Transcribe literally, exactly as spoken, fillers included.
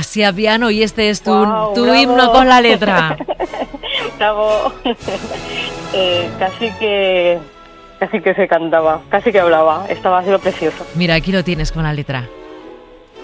así a piano y este es tu, Wow, tu bravo. himno con la letra. Bravo. eh, casi que casi que se cantaba, casi que hablaba. Estaba siendo precioso. Mira, aquí lo tienes con la letra.